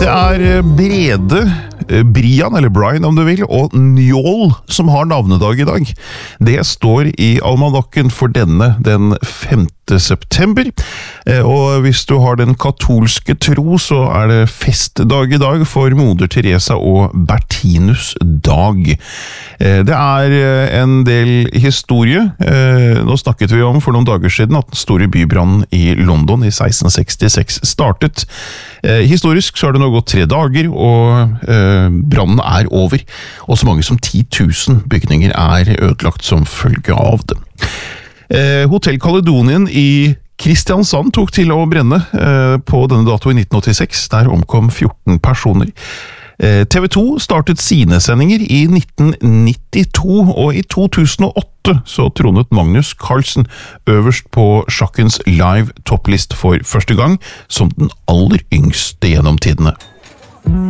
Det Brede, Brian, eller Brian om du vil, og Njål som har navnedag I dag. Det står I almanakken for denne den 5. september. Og hvis du har den katolske tro, så det festdag I dag for Moder Teresa og Bertinus dag. Det en del historie. Nå snakket vi om for noen dager siden at den store bybrannen I London I 1666 startet. Historisk så det nå gått 3 dager, og brannen over, og så mange som 10 000 bygninger ødelagt som følge av det. Hotel Caledonien I Kristiansand tok til å brenne på denne dato I 1986. Der omkom 14 personer. TV 2 startet sine sendinger I 1992, og I 2008 så tronet Magnus Carlsen øverst på sjakkens live topplist for første gang som den aller yngste gjennom tidene.